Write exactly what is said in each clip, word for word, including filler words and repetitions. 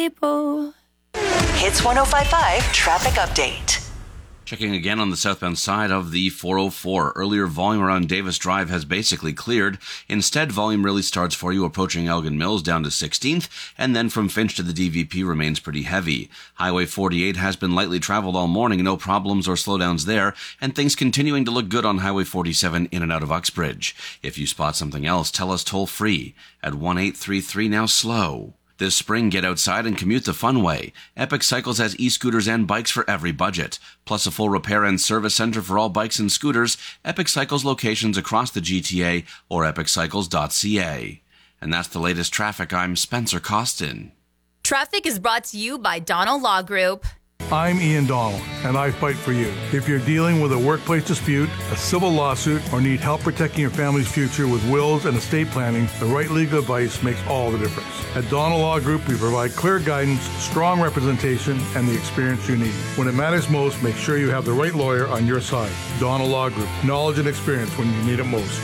people. Hits one oh five point five traffic update. Checking again on the southbound side of the four oh four. Earlier volume around Davis Drive has basically cleared. Instead, volume really starts for you approaching Elgin Mills down to sixteenth, and then from Finch to the D V P remains pretty heavy. Highway forty-eight has been lightly traveled all morning, no problems or slowdowns there, and things continuing to look good on Highway forty-seven in and out of Uxbridge. If you spot something else, tell us toll-free at one eight three three now slow. This spring, get outside and commute the fun way. Epic Cycles has e-scooters and bikes for every budget. Plus a full repair and service center for all bikes and scooters. Epic Cycles locations across the G T A or epic cycles dot c a. And that's the latest traffic. I'm Spencer Costin. Traffic is brought to you by Donald Law Group. I'm Ian Donald, and I fight for you. If you're dealing with a workplace dispute, a civil lawsuit, or need help protecting your family's future with wills and estate planning, the right legal advice makes all the difference. At Donald Law Group, we provide clear guidance, strong representation, and the experience you need. When it matters most, make sure you have the right lawyer on your side. Donald Law Group, knowledge and experience when you need it most.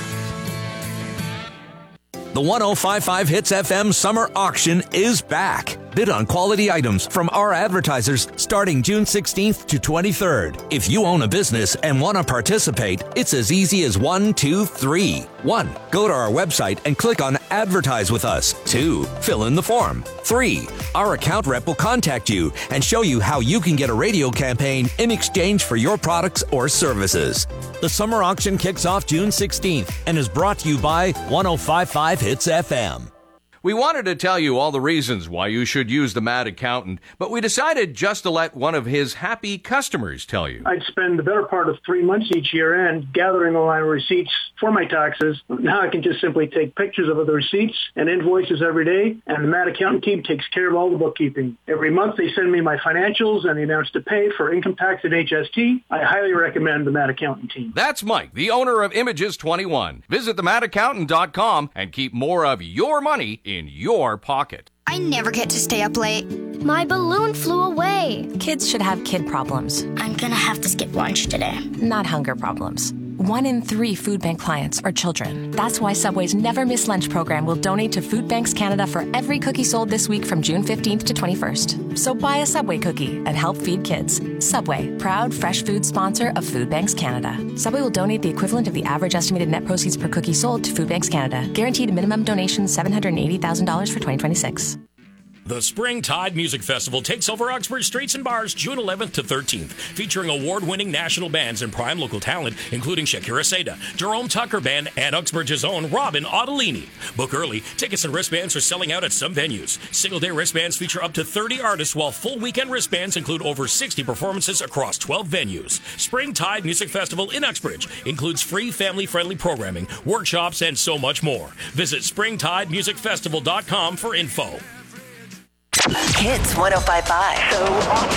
The one oh five point five Hits F M Summer Auction is back. Bid on quality items from our advertisers starting June sixteenth to twenty-third. If you own a business and want to participate, it's as easy as one, two, three. One, go to our website and click on Advertise with Us. Two, fill in the form. Three, our account rep will contact you and show you how you can get a radio campaign in exchange for your products or services. The summer auction kicks off June sixteenth and is brought to you by one oh five point five Hits F M. We wanted to tell you all the reasons why you should use the Mad Accountant, but we decided just to let one of his happy customers tell you. I'd spend the better part of three months each year end gathering all my receipts for my taxes. Now I can just simply take pictures of the receipts and invoices every day, and the Mad Accountant team takes care of all the bookkeeping. Every month they send me my financials and the amounts to pay for income tax and H S T. I highly recommend the Mad Accountant team. That's Mike, the owner of Images twenty-one. Visit the mad accountant dot com and keep more of your money in your pocket. I never get to stay up late. My balloon flew away. Kids should have kid problems. I'm gonna have to skip lunch today. Not hunger problems. One in three food bank clients are children. That's why Subway's Never Miss Lunch program will donate to Food Banks Canada for every cookie sold this week from June fifteenth to twenty-first. So buy a Subway cookie and help feed kids. Subway, proud fresh food sponsor of Food Banks Canada. Subway will donate the equivalent of the average estimated net proceeds per cookie sold to Food Banks Canada. Guaranteed minimum donation seven hundred eighty thousand dollars for twenty twenty-six. The Springtide Music Festival takes over Uxbridge streets and bars June eleventh to thirteenth, featuring award-winning national bands and prime local talent, including Shakira Seda, Jerome Tucker Band, and Uxbridge's own Robin Ottolini. Book early. Tickets and wristbands are selling out at some venues. Single-day wristbands feature up to thirty artists, while full weekend wristbands include over sixty performances across twelve venues. Springtide Music Festival in Uxbridge includes free family-friendly programming, workshops, and so much more. Visit springtide music festival dot com for info. Hits one oh five point five. So